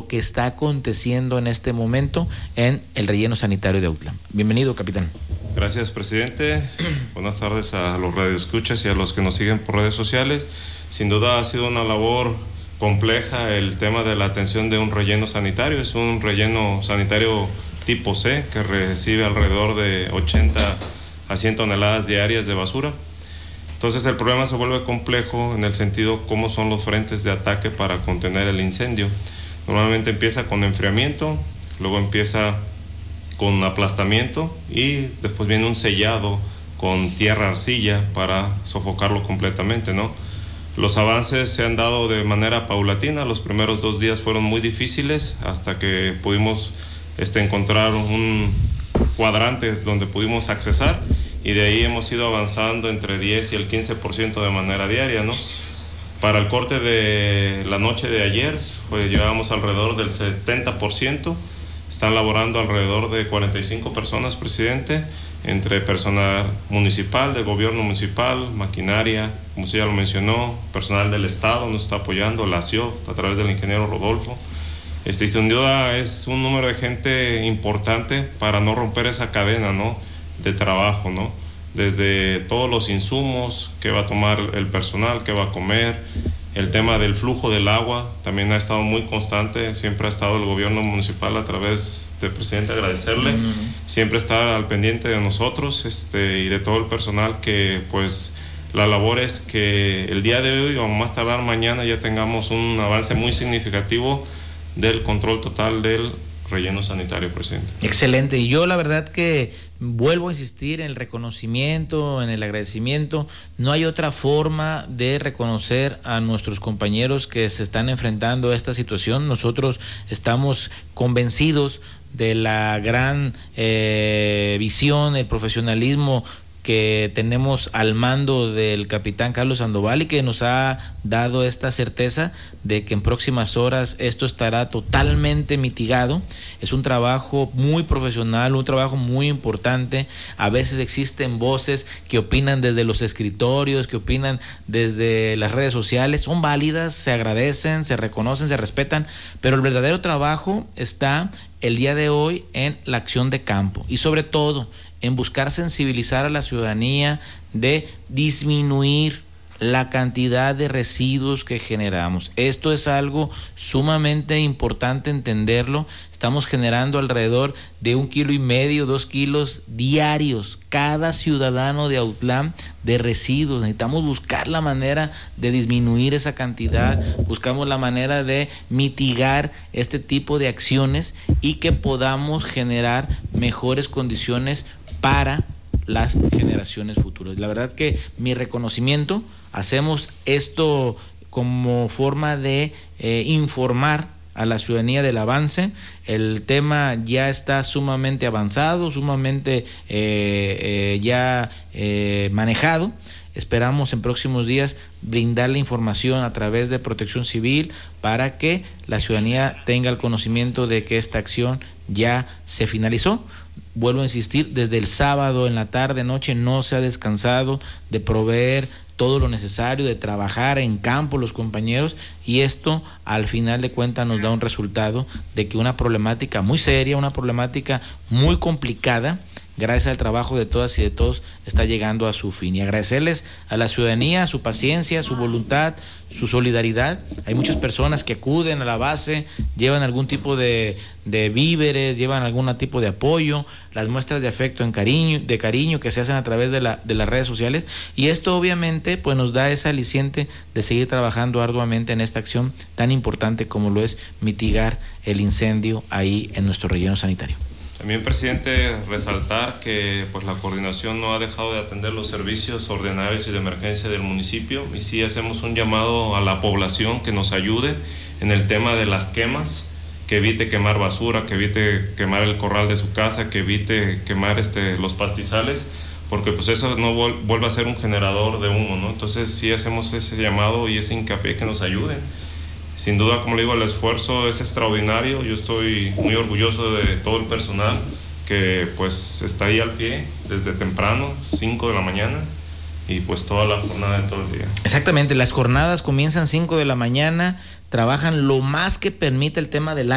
lo que está aconteciendo en este momento en el relleno sanitario de Autlán. Bienvenido, capitán. Gracias, presidente. Buenas tardes a los radioescuchas y a los que nos siguen por redes sociales. Sin duda ha sido una labor compleja el tema de la atención de un relleno sanitario. Es un relleno sanitario tipo C que recibe alrededor de 80 a 100 toneladas diarias de basura. Entonces el problema se vuelve complejo en el sentido cómo son los frentes de ataque para contener el incendio. Normalmente empieza con enfriamiento, luego empieza con aplastamiento y después viene un sellado con tierra arcilla para sofocarlo completamente, ¿no? Los avances se han dado de manera paulatina. Los primeros 2 días fueron muy difíciles hasta que pudimos encontrar un cuadrante donde pudimos accesar, y de ahí hemos ido avanzando entre 10 y el 15% de manera diaria, ¿no? Para el corte de la noche de ayer, pues llevamos alrededor del 70%. Están laborando alrededor de 45 personas, presidente, entre personal municipal, de gobierno municipal, maquinaria, como usted ya lo mencionó, personal del Estado nos está apoyando, la CIO, a través del ingeniero Rodolfo. Y sin duda es un número de gente importante para no romper esa cadena, ¿no?, de trabajo, ¿no? Desde todos los insumos que va a tomar el personal, que va a comer, el tema del flujo del agua también ha estado muy constante. Siempre ha estado el gobierno municipal a través del presidente, agradecerle, siempre estar al pendiente de nosotros y de todo el personal, que pues la labor es que el día de hoy o más tardar mañana ya tengamos un avance muy significativo del control total del relleno sanitario, presidente. Excelente. Y yo la verdad que vuelvo a insistir en el reconocimiento, en el agradecimiento. No hay otra forma de reconocer a nuestros compañeros que se están enfrentando a esta situación. Nosotros estamos convencidos de la gran visión, el profesionalismo que tenemos al mando del capitán Carlos Sandoval, y que nos ha dado esta certeza de que en próximas horas esto estará totalmente mitigado. Es un trabajo muy profesional, un trabajo muy importante. A veces existen voces que opinan desde los escritorios, que opinan desde las redes sociales. Son válidas, se agradecen, se reconocen, se respetan, pero el verdadero trabajo está el día de hoy en la acción de campo, y sobre todo en buscar sensibilizar a la ciudadanía de disminuir la cantidad de residuos que generamos. Esto es algo sumamente importante entenderlo. Estamos generando alrededor de 1,5 kilos, 2 kilos diarios, cada ciudadano de Autlán, de residuos. Necesitamos buscar la manera de disminuir esa cantidad, buscamos la manera de mitigar este tipo de acciones y que podamos generar mejores condiciones para las generaciones futuras. La verdad que mi reconocimiento, hacemos esto como forma de informar a la ciudadanía del avance. El tema ya está sumamente avanzado, sumamente ya manejado. Esperamos en próximos días brindar la información a través de Protección Civil para que la ciudadanía tenga el conocimiento de que esta acción ya se finalizó. Vuelvo a insistir, desde el sábado en la tarde, noche, no se ha descansado de proveer todo lo necesario, de trabajar en campo los compañeros, y esto al final de cuentas nos da un resultado de que una problemática muy seria, una problemática muy complicada, gracias al trabajo de todas y de todos, está llegando a su fin. Y agradecerles a la ciudadanía su paciencia, su voluntad, su solidaridad. Hay muchas personas que acuden a la base, llevan algún tipo de víveres, llevan algún tipo de apoyo, las muestras de afecto, de cariño que se hacen a través de las redes sociales, y esto obviamente pues nos da ese aliciente de seguir trabajando arduamente en esta acción tan importante como lo es mitigar el incendio ahí en nuestro relleno sanitario. También, presidente, resaltar que pues la coordinación no ha dejado de atender los servicios ordinarios y de emergencia del municipio, y sí hacemos un llamado a la población que nos ayude en el tema de las quemas, que evite quemar basura, que evite quemar el corral de su casa, que evite quemar los pastizales, porque pues eso no vuelve a ser un generador de humo, ¿no? Entonces sí hacemos ese llamado y ese hincapié que nos ayuden. Sin duda, como le digo, el esfuerzo es extraordinario. Yo estoy muy orgulloso de todo el personal que pues está ahí al pie desde temprano, 5 de la mañana, y pues toda la jornada de todo el día. Exactamente, las jornadas comienzan 5 de la mañana, trabajan lo más que permite el tema del